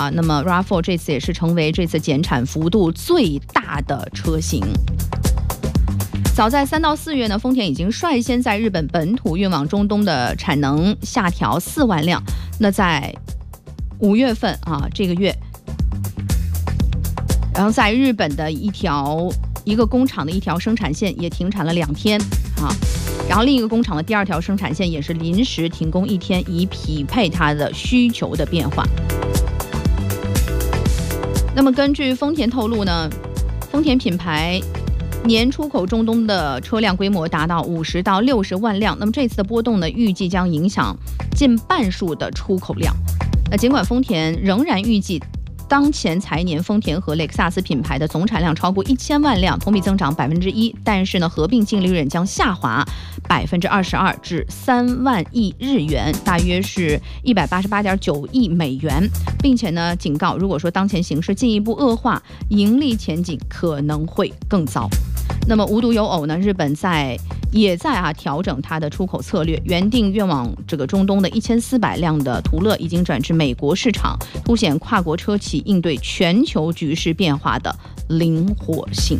啊。那么 RAV4 这次也是成为这次减产幅度最大的车型。早在3到4月呢，丰田已经率先在日本本土运往中东的产能下调4万辆。那在5月份啊，这个月，然后在日本的一个工厂的一条生产线也停产了2天啊，然后另一个工厂的第2条生产线也是临时停工1天，以匹配它的需求的变化。那么根据丰田透露呢，丰田品牌年出口中东的车辆规模达到50到60万辆，那么这次的波动呢，预计将影响近半数的出口量。那尽管丰田仍然预计当前财年丰田和雷克萨斯品牌的总产量超过1000万辆，同比增长1%，但是呢，合并净利润将下滑22%至3万亿日元，大约是188.9亿美元，并且呢，警告如果说当前形势进一步恶化，盈利前景可能会更糟。那么无独有偶呢，日本也在调整它的出口策略，原定运往这个中东的1400辆的途乐已经转至美国市场，凸显跨国车企应对全球局势变化的灵活性。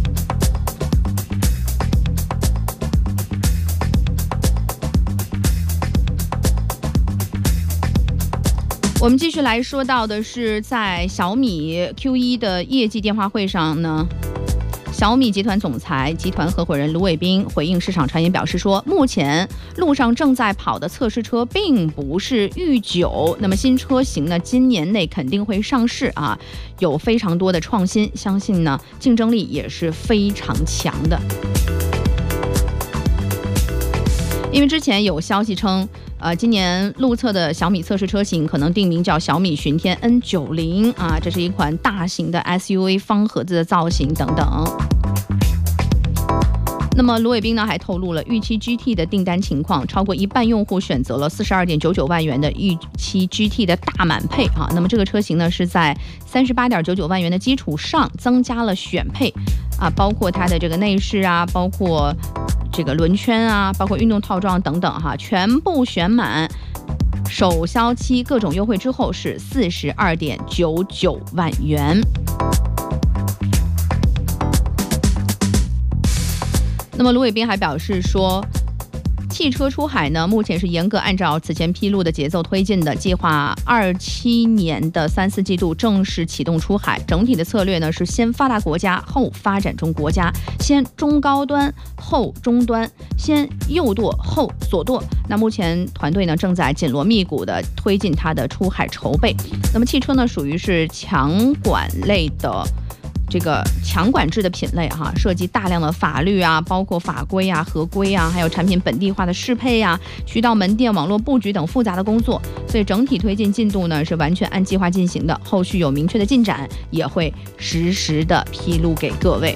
我们继续来说到的是，在小米 Q1 的业绩电话会上呢，小米集团总裁、集团合伙人卢伟斌回应市场传言表示说，目前路上正在跑的测试车并不是御9，那么新车型呢，今年内肯定会上市啊，有非常多的创新，相信呢竞争力也是非常强的。因为之前有消息称，今年路测的小米测试车型可能定名叫小米巡天 N90 啊，这是一款大型的 SUV 方盒子的造型等等。那么卢伟斌呢还透露了预期 GT 的订单情况，超过一半用户选择了42.99万元的预期 GT 的大满配啊。那么这个车型呢是在38.99万元的基础上增加了选配啊，包括它的这个内饰啊，包括这个轮圈啊，包括运动套装等等哈，全部选满。首销期各种优惠之后是42.99万元。那么卢伟斌还表示说，汽车出海呢，目前是严格按照此前披露的节奏推进的，计划27年的3、4季度正式启动出海。整体的策略呢是先发达国家后发展中国家，先中高端后中端，先右舵后左舵。那目前团队呢正在紧锣密鼓的推进它的出海筹备。那么汽车呢属于是强管类的。这个强管制的品类哈，涉及大量的法律啊，包括法规啊、合规啊，还有产品本地化的适配啊、渠道门店网络布局等复杂的工作，所以整体推进进度呢是完全按计划进行的，后续有明确的进展也会实时的披露给各位。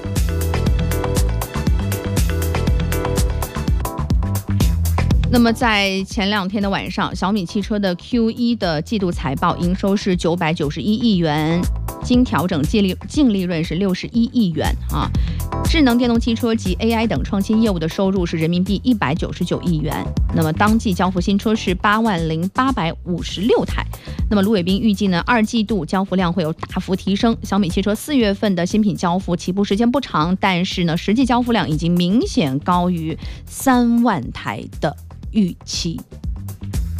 那么在前2天的晚上，小米汽车的 Q1 的季度财报营收是991亿元，经调整净利润是61亿元啊。智能电动汽车及 AI 等创新业务的收入是人民币199亿元。那么当季交付新车是80856台。那么卢伟斌预计呢，2季度交付量会有大幅提升。小米汽车4月份的新品交付起步时间不长，但是呢，实际交付量已经明显高于3万台的预期。